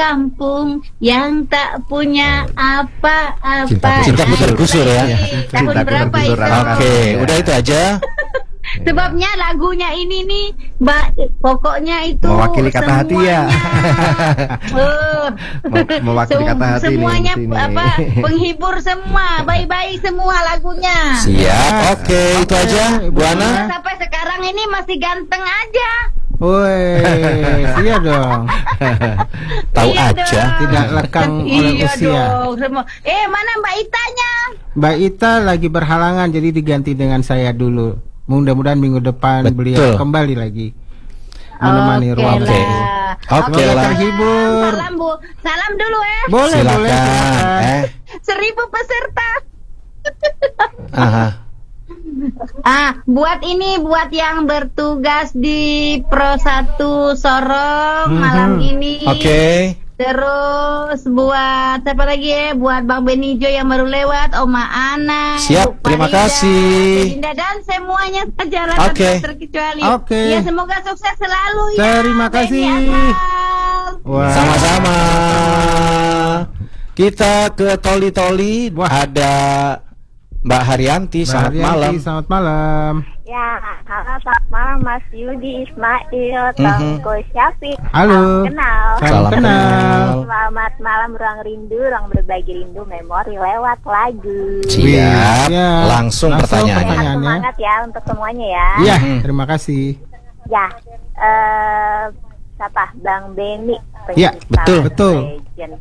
kampung yang tak punya apa-apa. Cintaku tergusur ya. Tahun berapa itu? Oke, udah itu aja. Sebabnya lagunya ini nih, pokoknya itu mewakili kata hati ya. Mewakili kata hati semuanya nih, penghibur semua, baik-baik semua lagunya. Siap, oke, itu aja Bu Ana. Sampai sekarang ini masih ganteng aja. Woi, iya dong. Tahu iya aja, dong. Tidak lekang oleh iya usia. Dong, semua. Mana Mbak Itanya? Mbak Ita lagi berhalangan, jadi diganti dengan saya dulu. Mudah-mudahan minggu depan beliau kembali lagi menemani ruang. Oke lah. Terhibur. Salam Bu, salam dulu ya. Boleh, silakan. 1000 peserta. Aha. Buat yang bertugas di Pro 1 Sorong malam ini. Oke. Terus buat siapa lagi ya? Buat Bang Benijo yang baru lewat, Oma Ana. Siap, terima kasih. Dan semuanya sejalan terkecuali. Ya semoga sukses selalu ya. Terima kasih. Sama-sama. Kita ke Toli-Toli. Ada Mbak Haryanti, selamat malam. Selamat malam. Ya, halo, selamat malam Mas Yudi, Ismail, Tengku Syafiq. Halo. Salam kenal. Selamat malam Ruang Rindu, Ruang Berbagi Rindu Memori lewat lagu. Siap. Langsung pertanyaannya. Semangat ya untuk semuanya ya. Iya, terima kasih. Ya, siapa? Bang Beni. Iya, betul.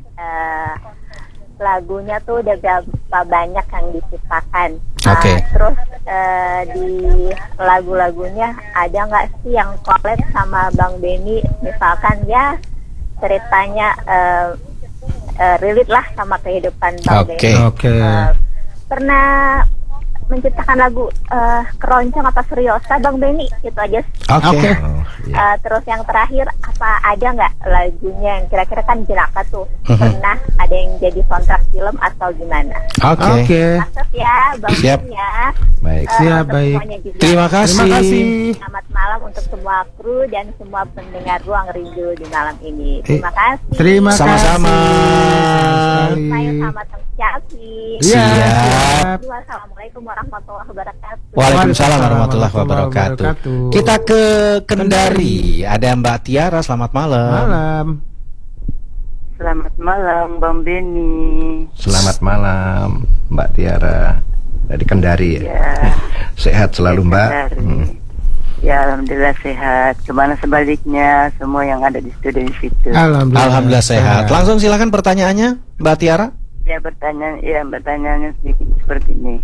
Lagunya tuh udah berapa banyak yang diciptakan. Oke. Terus di lagu-lagunya ada nggak sih yang collab sama Bang Beni? Misalkan ya ceritanya relate lah sama kehidupan Bang Beni. Pernah menciptakan lagu keroncong atau seriosa Bang Beni? Itu aja. Oke. Terus yang terakhir, apa ada nggak lagunya yang kira-kira kan Jenaka tuh pernah ada yang jadi soundtrack film atau gimana? Oke. Maksud ya Bang Beni ya. Baik, siap, baik. Terima kasih. Selamat malam untuk semua kru dan semua pendengar Ruang Rindu di malam ini. Terima kasih. Terima kasih. Sama-sama. Saya sama Teng Syafiq. Siap. Assalamualaikum warahmatullahi wabarakatuh. Waalaikumsalam warahmatullahi wabarakatuh. Kita ke Kendari. Ada Mbak Tiara, selamat malam. Selamat malam Bang Beni. Selamat malam Mbak Tiara dari Kendari ya. Sehat selalu Mbak. Ya alhamdulillah sehat. Kemana sebaliknya semua yang ada di studio di situ. Alhamdulillah sehat. Langsung silakan pertanyaannya Mbak Tiara. Ya pertanyaannya sedikit seperti ini.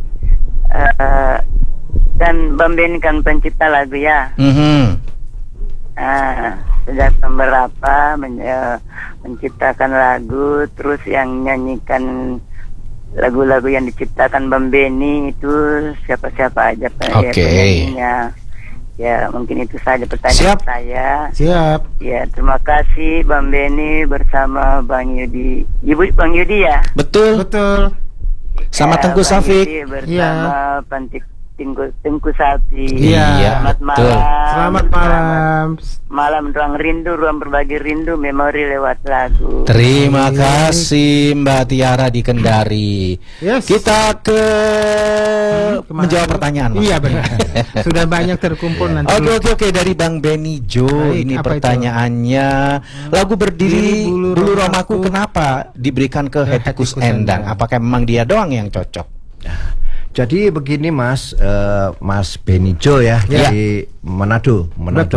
Dan Bang Beni kan pencipta lagu ya. Sejak berapa menciptakan lagu, terus yang nyanyikan lagu-lagu yang diciptakan Bang Beni itu siapa-siapa aja penyanyinya. Ya mungkin itu saja pertanyaan saya. Siap. Ya terima kasih Bang Beni bersama Bang Yudi. Ibu Bang Yudi ya. Betul. Sama Tengku Syafiq. Bersama Tengku Syafiq. Iya. Selamat malam. Selamat malam. Malam Ruang Rindu, Ruang Berbagi Rindu Memori lewat lagu. Terima kasih Mbak Tiara di Kendari. Kita ke menjawab pertanyaan. Iya benar. Sudah banyak terkumpul nanti. Oke dari Bang Benijo. Ini pertanyaannya. Lagu Berdiri Bulu Romaku kenapa diberikan ke Hetty Koes Endang? Apakah memang dia doang yang cocok? Jadi begini Mas Benijo ya, dari Manado.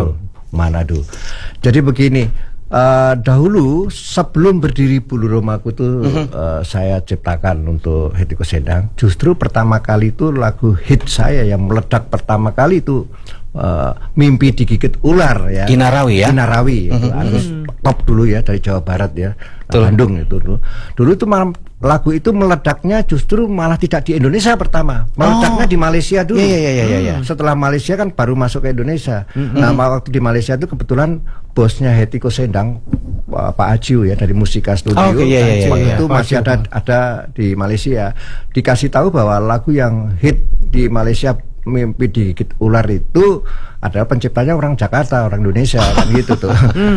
Jadi begini, dahulu sebelum Berdiri Bulu Romaku itu saya ciptakan untuk Hetty Koes Endang. Justru pertama kali itu lagu hit saya yang meledak pertama kali itu Mimpi Digigit Ular ya. Inarawi ya. Inarawi itu top dulu ya dari Jawa Barat ya. Bandung itu dulu itu lagu itu meledaknya justru malah tidak di Indonesia pertama, meledaknya di Malaysia dulu. Setelah Malaysia kan baru masuk ke Indonesia. Nah waktu di Malaysia itu kebetulan bosnya Hetty Koes Endang, Pak Ajiu ya dari Musika Studio. Waktu itu masih ada di Malaysia. Dikasih tahu bahwa lagu yang hit di Malaysia Mimpi Digigit Ular itu adalah penciptanya orang Jakarta, orang Indonesia kan gitu tuh.